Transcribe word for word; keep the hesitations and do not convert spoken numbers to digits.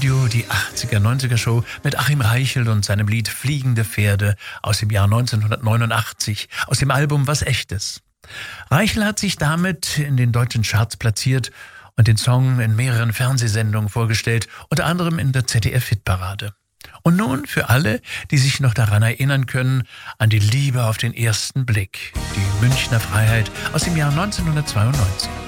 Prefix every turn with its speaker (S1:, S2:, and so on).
S1: Radio, die achtziger, neunziger Show mit Achim Reichel und seinem Lied Fliegende Pferde aus dem Jahr neunzehnhundertneunundachtzig, aus dem Album Was Echtes. Reichel hat sich damit in den deutschen Charts platziert und den Song in mehreren Fernsehsendungen vorgestellt, unter anderem in der Z D F-Hitparade. Und nun für alle, die sich noch daran erinnern können, an die Liebe auf den ersten Blick, die Münchner Freiheit aus dem Jahr neunzehnhundertzweiundneunzig.